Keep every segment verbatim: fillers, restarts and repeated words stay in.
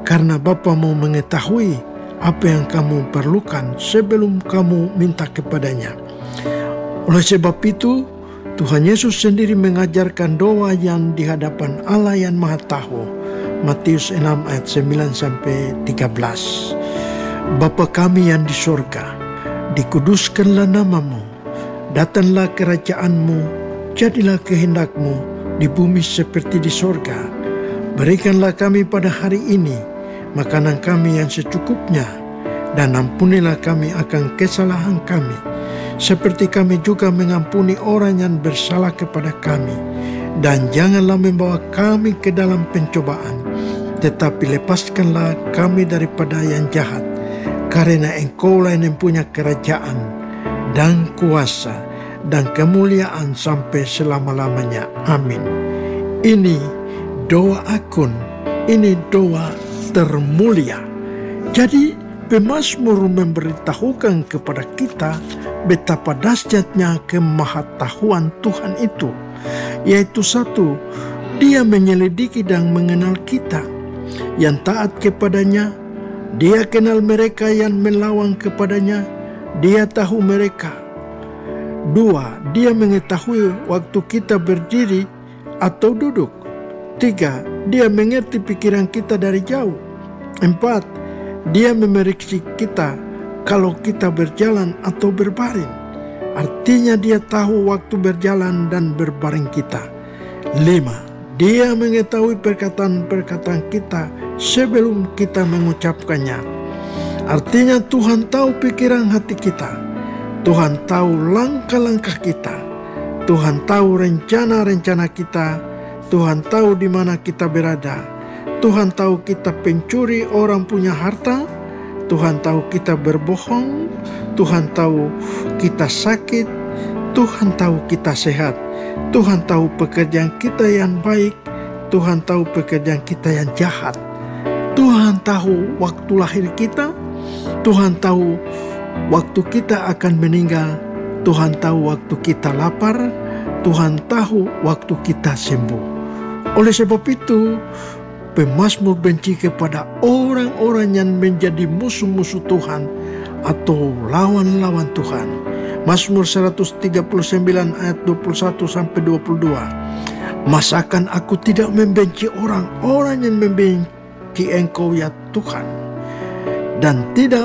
karena Bapa mau mengetahui apa yang kamu perlukan sebelum kamu minta kepadanya. Oleh sebab itu, Tuhan Yesus sendiri mengajarkan doa yang di hadapan Allah yang Maha Tahu. Matius enam ayat sembilan sampai tiga belas. Bapa kami yang di sorga, dikuduskanlah namamu, datanglah kerajaanmu, jadilah kehendakmu di bumi seperti di sorga. Berikanlah kami pada hari ini makanan kami yang secukupnya, dan ampunilah kami akan kesalahan kami, seperti kami juga mengampuni orang yang bersalah kepada kami. Dan janganlah membawa kami ke dalam pencobaan, tetapi lepaskanlah kami daripada yang jahat, karena Engkaulah yang punya kerajaan dan kuasa dan kemuliaan sampai selama-lamanya. Amin. Ini doa akun, ini doa termulia. Jadi pemazmur memberitahukan kepada kita betapa dahsyatnya kemahatauan Tuhan itu, yaitu satu, Dia menyelidiki dan mengenal kita yang taat kepadanya. Dia kenal mereka yang melawan kepadanya, Dia tahu mereka. Dua, Dia mengetahui waktu kita berdiri atau duduk. Tiga, Dia mengerti pikiran kita dari jauh. Empat, Dia memeriksa kita kalau kita berjalan atau berbaring. Artinya Dia tahu waktu berjalan dan berbaring kita. Lima, Dia mengetahui perkataan-perkataan kita sebelum kita mengucapkannya. Artinya Tuhan tahu pikiran hati kita. Tuhan tahu langkah-langkah kita. Tuhan tahu rencana-rencana kita. Tuhan tahu di mana kita berada. Tuhan tahu kita pencuri orang punya harta. Tuhan tahu kita berbohong. Tuhan tahu kita sakit. Tuhan tahu kita sehat. Tuhan tahu pekerjaan kita yang baik. Tuhan tahu pekerjaan kita yang jahat. Tuhan tahu waktu lahir kita. Tuhan tahu waktu kita akan meninggal. Tuhan tahu waktu kita lapar. Tuhan tahu waktu kita sembuh. Oleh sebab itu, pemazmur benci kepada orang-orang yang menjadi musuh-musuh Tuhan atau lawan-lawan Tuhan. Mazmur seratus tiga puluh sembilan ayat dua puluh satu sampai dua puluh dua. Masakan aku tidak membenci orang-orang yang membenci Engkau ya Tuhan, dan tidak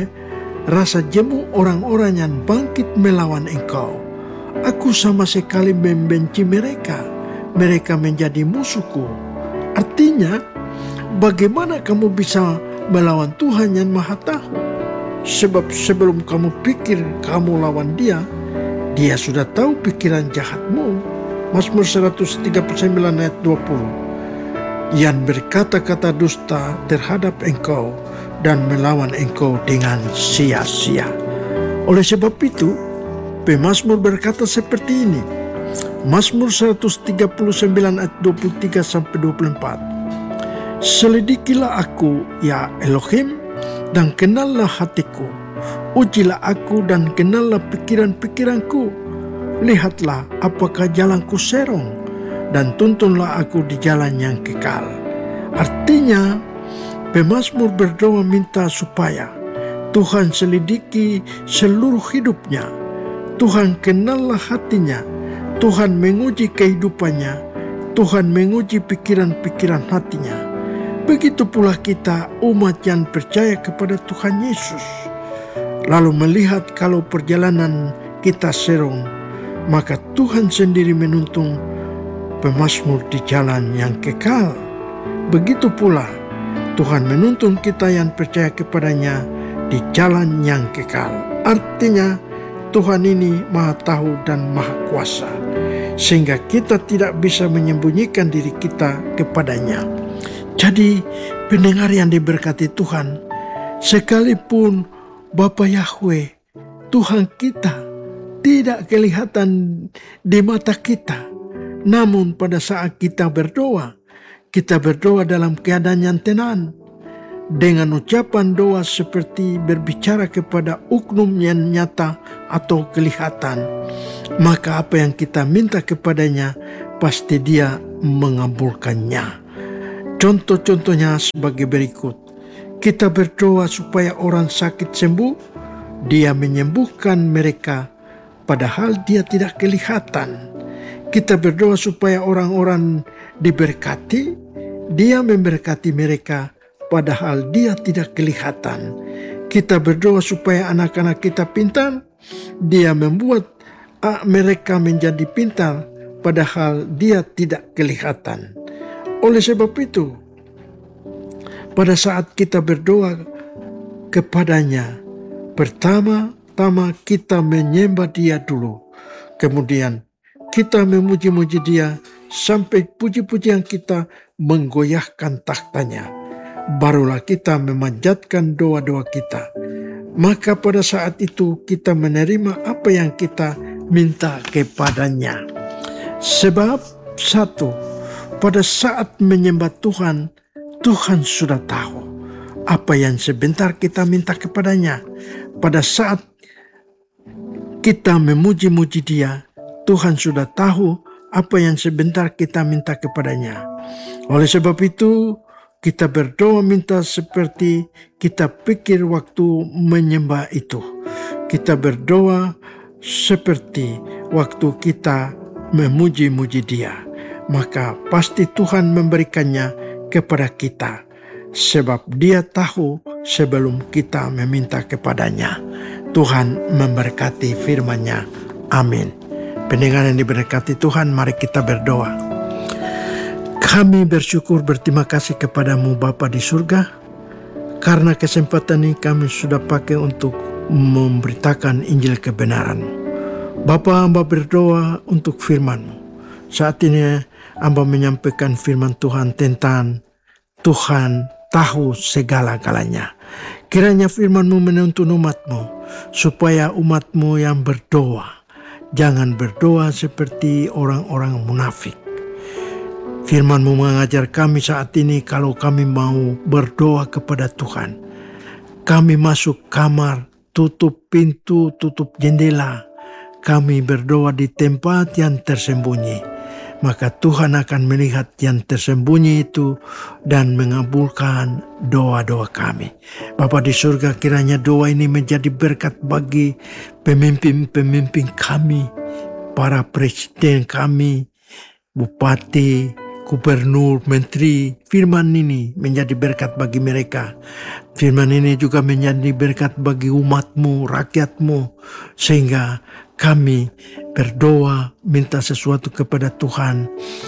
merasa jemu orang-orang yang bangkit melawan Engkau. Aku sama sekali membenci mereka, mereka menjadi musuhku. Artinya, bagaimana kamu bisa melawan Tuhan yang Maha Tahu? Sebab sebelum kamu pikir kamu lawan Dia, Dia sudah tahu pikiran jahatmu. Mazmur seratus tiga puluh sembilan ayat dua puluh. Yang berkata-kata dusta terhadap Engkau dan melawan Engkau dengan sia-sia. Oleh sebab itu, pemazmur berkata seperti ini. Mazmur seratus tiga puluh sembilan ayat dua puluh tiga sampai dua puluh empat. Selidikilah aku, ya Elohim, dan kenallah hatiku. Ujilah aku dan kenallah pikiran-pikiranku. Lihatlah apakah jalanku serong, dan tuntunlah aku di jalan yang kekal. Artinya, pemazmur berdoa minta supaya Tuhan selidiki seluruh hidupnya. Tuhan kenallah hatinya. Tuhan menguji kehidupannya. Tuhan menguji pikiran-pikiran hatinya. Begitu pula kita umat yang percaya kepada Tuhan Yesus, lalu melihat kalau perjalanan kita serong, maka Tuhan sendiri menuntun pemazmur di jalan yang kekal. Begitu pula Tuhan menuntun kita yang percaya kepadanya di jalan yang kekal. Artinya Tuhan ini Maha Tahu dan Maha Kuasa, sehingga kita tidak bisa menyembunyikan diri kita kepadanya. Jadi pendengar yang diberkati Tuhan, sekalipun Bapa Yahweh, Tuhan kita, tidak kelihatan di mata kita, namun pada saat kita berdoa, kita berdoa dalam keadaan yang tenang, dengan ucapan doa seperti berbicara kepada uknum yang nyata atau kelihatan, maka apa yang kita minta kepadanya, pasti Dia mengabulkannya. Contoh-contohnya sebagai berikut. Kita berdoa supaya orang sakit sembuh, Dia menyembuhkan mereka padahal Dia tidak kelihatan. Kita berdoa supaya orang-orang diberkati, Dia memberkati mereka padahal Dia tidak kelihatan. Kita berdoa supaya anak-anak kita pintar, Dia membuat uh, mereka menjadi pintar padahal Dia tidak kelihatan. Oleh sebab itu, pada saat kita berdoa kepadanya, pertama-tama kita menyembah Dia dulu. Kemudian kita memuji-muji Dia sampai puji-pujian kita menggoyahkan tahtanya. Barulah kita memanjatkan doa-doa kita. Maka pada saat itu kita menerima apa yang kita minta kepadanya. Sebab satu, pada saat menyembah Tuhan, Tuhan sudah tahu apa yang sebentar kita minta kepadanya. Pada saat kita memuji-muji Dia, Tuhan sudah tahu apa yang sebentar kita minta kepadanya. Oleh sebab itu, kita berdoa minta seperti kita pikir waktu menyembah itu. Kita berdoa seperti waktu kita memuji-muji Dia. Maka pasti Tuhan memberikannya kepada kita. Sebab Dia tahu sebelum kita meminta kepadanya. Tuhan memberkati firman-Nya. Amin. Pendengar yang diberkati Tuhan, mari kita berdoa. Kami bersyukur berterima kasih kepadamu Bapa di surga. Karena kesempatan ini kami sudah pakai untuk memberitakan Injil kebenaran. Bapa, hamba berdoa untuk firman-Mu. Saat ini hamba menyampaikan firman Tuhan tentang Tuhan tahu segala-galanya. Kiranya firman-Mu menuntun umat-Mu, supaya umat-Mu yang berdoa jangan berdoa seperti orang-orang munafik. Firman-Mu mengajar kami saat ini kalau kami mau berdoa kepada Tuhan, kami masuk kamar, tutup pintu, tutup jendela, kami berdoa di tempat yang tersembunyi. Maka Tuhan akan melihat yang tersembunyi itu dan mengabulkan doa-doa kami. Bapa di surga, kiranya doa ini menjadi berkat bagi pemimpin-pemimpin kami, para presiden kami, bupati, gubernur, menteri. Firman ini menjadi berkat bagi mereka. Firman ini juga menjadi berkat bagi umat-Mu, rakyat-Mu, sehingga kami berdoa minta sesuatu kepada Tuhan,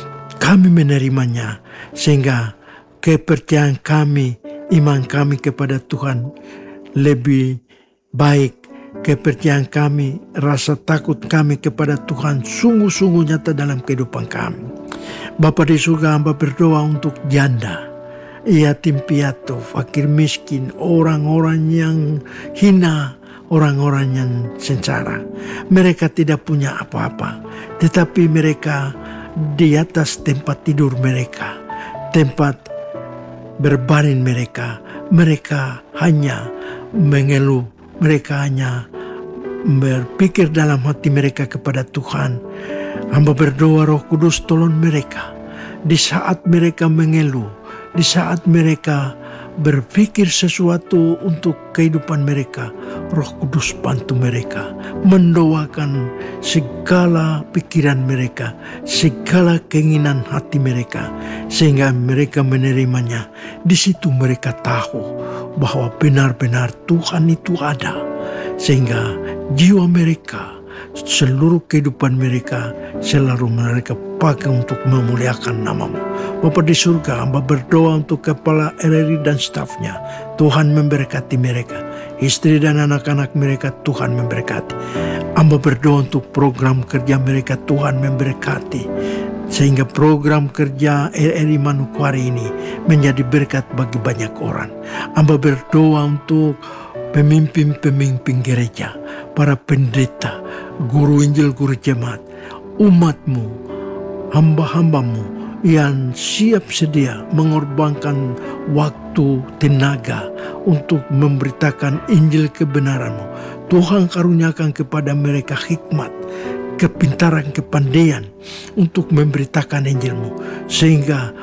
kami menerimanya, sehingga kepercayaan kami, iman kami kepada Tuhan lebih baik. Kepercayaan kami, rasa takut kami kepada Tuhan sungguh-sungguh nyata dalam kehidupan kami. Bapa di surga, hamba berdoa untuk janda, yatim piatu, fakir miskin, orang-orang yang hina, orang-orang yang sengsara. Mereka tidak punya apa-apa, tetapi mereka di atas tempat tidur mereka, tempat berbaring mereka, mereka hanya mengeluh, mereka hanya berpikir dalam hati mereka kepada Tuhan. Hamba berdoa Roh Kudus tolong mereka di saat mereka mengeluh, di saat mereka berpikir sesuatu untuk kehidupan mereka. Roh Kudus bantu mereka mendoakan segala pikiran mereka, segala keinginan hati mereka, sehingga mereka menerimanya. Di situ mereka tahu bahwa benar-benar Tuhan itu ada, sehingga jiwa mereka, seluruh kehidupan mereka selalu mereka pakai untuk memuliakan nama-Mu. Bapa di surga, hamba berdoa untuk kepala R R I dan stafnya. Tuhan memberkati mereka, istri dan anak-anak mereka Tuhan memberkati. Hamba berdoa untuk program kerja mereka Tuhan memberkati, sehingga program kerja R R I Manokwari ini menjadi berkat bagi banyak orang. Hamba berdoa untuk pemimpin-pemimpin gereja, para pendeta, guru Injil, guru jemaat, umat-Mu, hamba-hamba-Mu yang siap sedia mengorbankan waktu, tenaga untuk memberitakan Injil kebenaran-Mu. Tuhan karuniakan kepada mereka hikmat, kepintaran, kepandaian untuk memberitakan Injil-Mu, sehingga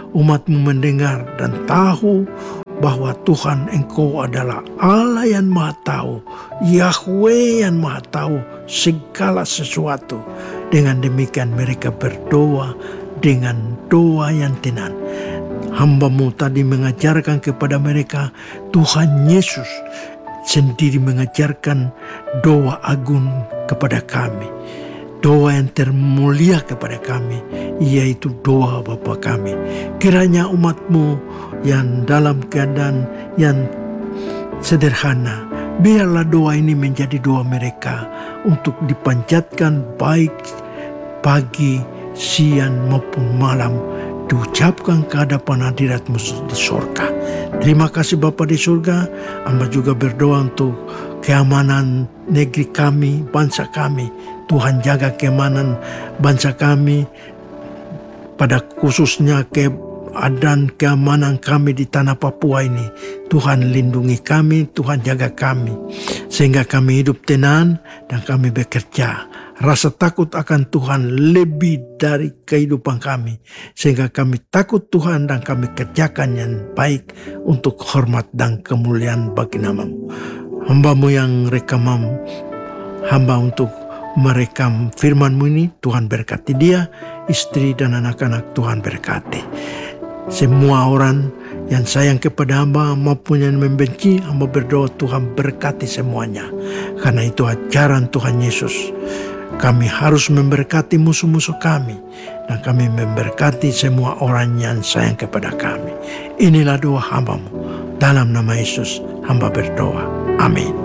umat-Mu mendengar dan tahu bahwa Tuhan Engkau adalah Allah yang Maha Tahu, Yahweh yang Maha Tahu segala sesuatu. Dengan demikian mereka berdoa dengan doa yang tenang. Hamba-Mu tadi mengajarkan kepada mereka, Tuhan Yesus sendiri mengajarkan doa agung kepada kami. Doa yang termulia kepada kami, yaitu doa Bapa kami. Kiranya umat-Mu yang dalam keadaan yang sederhana, biarlah doa ini menjadi doa mereka untuk dipanjatkan baik pagi, siang maupun malam, diucapkan ke hadapan hadirat-Mu di surga. Terima kasih Bapa di surga. Hamba juga berdoa untuk keamanan negeri kami, bangsa kami. Tuhan jaga keamanan bangsa kami, pada khususnya keadaan keamanan kami di tanah Papua ini. Tuhan lindungi kami, Tuhan jaga kami, sehingga kami hidup tenang dan kami bekerja. Rasa takut akan Tuhan lebih dari kehidupan kami, sehingga kami takut Tuhan dan kami kerjakan yang baik untuk hormat dan kemuliaan bagi nama-Mu. Hamba-Mu yang rekamam, hamba untuk merekam firman-Mu ini, Tuhan berkati dia, istri dan anak-anak Tuhan berkati. Semua orang yang sayang kepada hamba maupun yang membenci, hamba berdoa Tuhan berkati semuanya. Karena itu ajaran Tuhan Yesus. Kami harus memberkati musuh-musuh kami, dan kami memberkati semua orang yang sayang kepada kami. Inilah doa hamba-Mu. Dalam nama Yesus hamba berdoa. Amin.